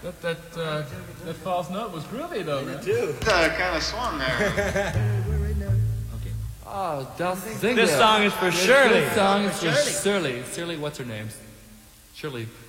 That false note was groovy, though. You do. Kind of swung there. Okay. Oh, Del Zynga. This song is for Shirley. This song is for Shirley. Shirley, what's her name? Shirley.